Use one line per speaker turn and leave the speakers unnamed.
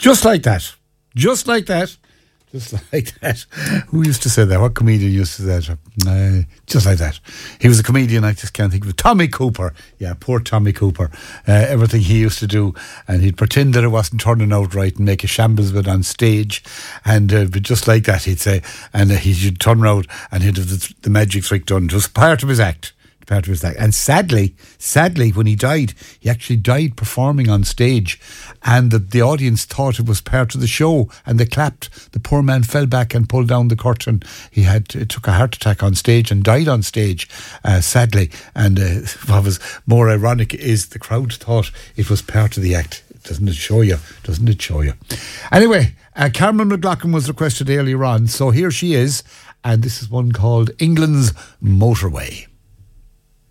Just like that. Just like that. Just like that. Who used to say that? What comedian used to say that? Just like that. He was a comedian, I just can't think of it. Tommy Cooper. Yeah, poor Tommy Cooper. Everything he used to do, and he'd pretend that it wasn't turning out right and make a shambles of it on stage. And but just like that, he'd say, and he'd turn around and he'd have the magic trick done. It was part of his act. And sadly, when he died, he actually died performing on stage, and the audience thought it was part of the show, and they clapped. The poor man fell back and pulled down the curtain. He took a heart attack on stage and died on stage, sadly. And what was more ironic is the crowd thought it was part of the act. Doesn't it show you? Anyway, Cameron McLaughlin was requested earlier on, so here she is, and this is one called England's Motorway.